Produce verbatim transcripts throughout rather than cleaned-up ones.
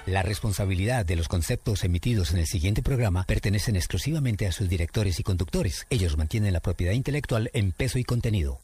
La responsabilidad de los conceptos emitidos en el siguiente programa pertenecen exclusivamente a sus directores y conductores. Ellos mantienen la propiedad intelectual en peso y contenido.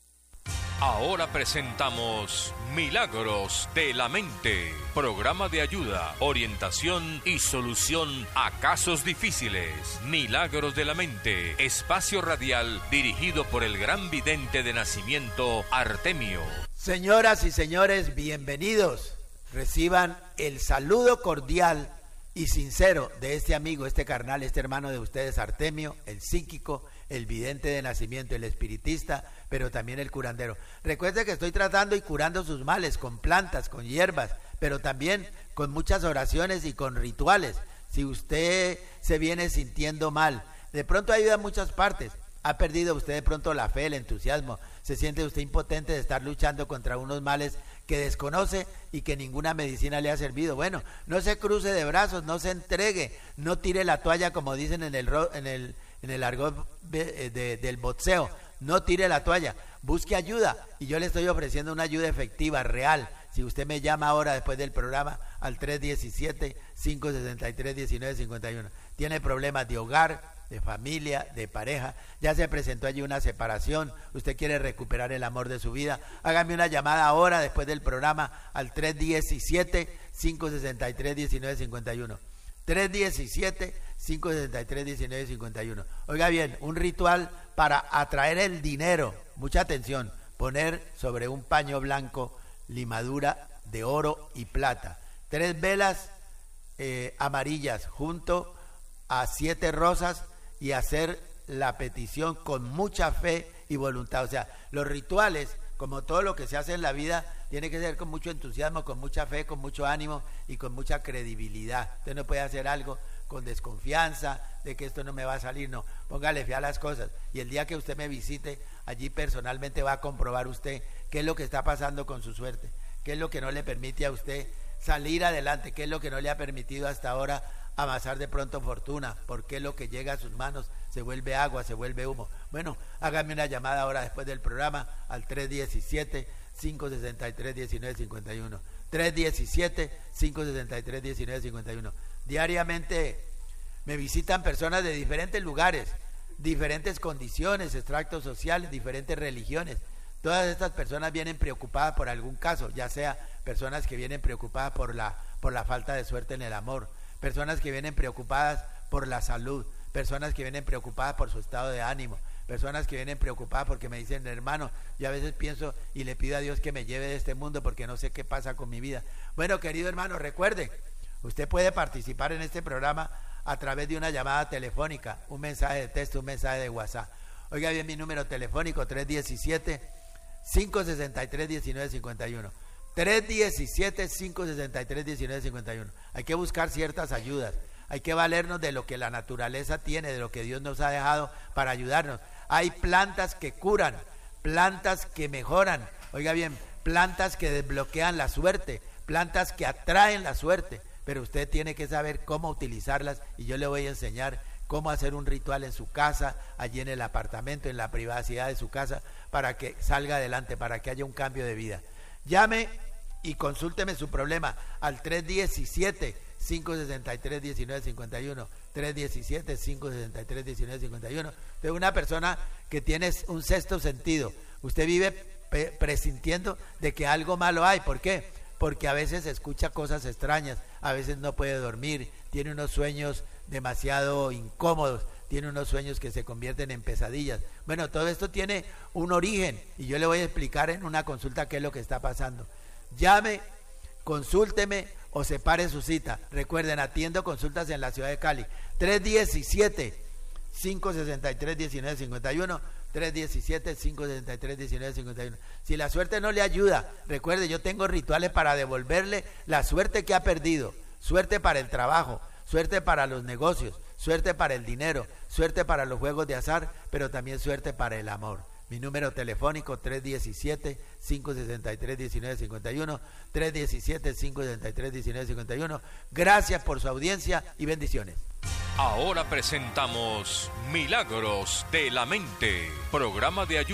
Ahora presentamos Milagros de la Mente, programa de ayuda, orientación y solución a casos difíciles. Milagros de la Mente, espacio radial dirigido por el gran vidente de nacimiento Artemio. Señoras y señores, bienvenidos. Reciban el saludo cordial y sincero de este amigo, este carnal, este hermano de ustedes, Artemio, el psíquico, el vidente de nacimiento, el espiritista, pero también el curandero. Recuerde que estoy tratando y curando sus males con plantas, con hierbas, pero también con muchas oraciones y con rituales. Si usted se viene sintiendo mal, de pronto ayuda en muchas partes. Ha perdido usted de pronto la fe, el entusiasmo, se siente usted impotente de estar luchando contra unos males que desconoce y que ninguna medicina le ha servido. Bueno, no se cruce de brazos, no se entregue, no tire la toalla como dicen en el en el en el argot de, de, del boxeo, no tire la toalla, busque ayuda y yo le estoy ofreciendo una ayuda efectiva, real. Si usted me llama ahora después del programa al tres diecisiete, cinco sesenta y tres, diecinueve cincuenta y uno, tiene problemas de hogar, de familia, de pareja, ya se presentó allí una separación, usted quiere recuperar el amor de su vida, hágame una llamada ahora después del programa al tres diecisiete, cinco sesenta y tres, diecinueve cincuenta y uno, tres diecisiete, cinco sesenta y tres, diecinueve cincuenta y uno. Oiga bien, un ritual para atraer el dinero, mucha atención, poner sobre un paño blanco limadura de oro y plata, tres velas eh, amarillas junto a siete rosas y hacer la petición con mucha fe y voluntad. O sea, los rituales, como todo lo que se hace en la vida, tiene que ser con mucho entusiasmo, con mucha fe, con mucho ánimo y con mucha credibilidad. Usted no puede hacer algo con desconfianza de que esto no me va a salir, no, póngale fe a las cosas y el día que usted me visite, allí personalmente va a comprobar usted qué es lo que está pasando con su suerte, qué es lo que no le permite a usted salir adelante, qué es lo que no le ha permitido hasta ahora amasar de pronto fortuna, porque lo que llega a sus manos se vuelve agua, se vuelve humo. Bueno, hágame una llamada ahora después del programa al tres diecisiete, cinco sesenta y tres, diecinueve cincuenta y uno, tres diecisiete, cinco sesenta y tres, diecinueve cincuenta y uno. Diariamente me visitan personas de diferentes lugares, diferentes condiciones, extractos sociales, diferentes religiones. Todas estas personas vienen preocupadas por algún caso, ya sea personas que vienen preocupadas por la, por la falta de suerte en el amor, personas que vienen preocupadas por la salud, personas que vienen preocupadas por su estado de ánimo, personas que vienen preocupadas porque me dicen, hermano, yo a veces pienso y le pido a Dios que me lleve de este mundo porque no sé qué pasa con mi vida. Bueno, querido hermano, recuerde, usted puede participar en este programa a través de una llamada telefónica, un mensaje de texto, un mensaje de WhatsApp. Oiga bien mi número telefónico, tres diecisiete, cinco sesenta y tres, diecinueve cincuenta y uno. tres diecisiete, cinco sesenta y tres, diecinueve cincuenta y uno. Hay que buscar ciertas ayudas, hay que valernos de lo que la naturaleza tiene, de lo que Dios nos ha dejado para ayudarnos. Hay plantas que curan, plantas que mejoran, oiga bien, plantas que desbloquean la suerte, plantas que atraen la suerte, pero usted tiene que saber cómo utilizarlas y yo le voy a enseñar cómo hacer un ritual en su casa, allí en el apartamento, en la privacidad de su casa, para que salga adelante, para que haya un cambio de vida. Llame y consúlteme su problema al tres diecisiete, cinco sesenta y tres, diecinueve cincuenta y uno, tres diecisiete, cinco sesenta y tres, diecinueve cincuenta y uno. Usted es una persona que tiene un sexto sentido, usted vive presintiendo de que algo malo hay. ¿Por qué? Porque a veces escucha cosas extrañas, a veces no puede dormir, tiene unos sueños demasiado incómodos, tiene unos sueños que se convierten en pesadillas. Bueno, todo esto tiene un origen y yo le voy a explicar en una consulta qué es lo que está pasando. Llame, consúlteme o separe su cita. Recuerden, atiendo consultas en la ciudad de Cali, tres diecisiete, cinco sesenta y tres, diecinueve cincuenta y uno, tres diecisiete, cinco sesenta y tres, diecinueve cincuenta y uno. Si la suerte no le ayuda, recuerde, yo tengo rituales para devolverle la suerte que ha perdido, suerte para el trabajo, suerte para los negocios, suerte para el dinero, suerte para los juegos de azar, pero también suerte para el amor. Mi número telefónico tres diecisiete, cinco sesenta y tres, diecinueve cincuenta y uno, tres diecisiete, cinco sesenta y tres, diecinueve cincuenta y uno. Gracias por su audiencia y bendiciones. Ahora presentamos Milagros de la Mente, programa de ayuda.